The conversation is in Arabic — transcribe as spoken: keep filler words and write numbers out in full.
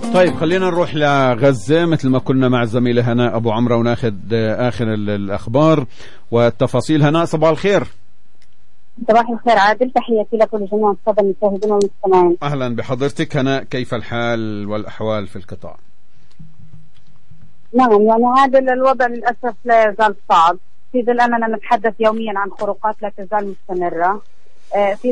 طيب خلينا نروح لغزة مثل ما كنا مع الزميلة هناء أبو عمرو وناخذ آخر الأخبار والتفاصيل. هناء صباح الخير. صباح الخير عادل، تحياتي لكم لجميع السادة المشاهدين والمستمعين. أهلا بحضرتك هناء، كيف الحال والأحوال في القطاع؟ نعم يعني عادل، الوضع للأسف لا يزال صعب، في ظل أننا نتحدث يوميا عن خروقات لا تزال مستمرة، في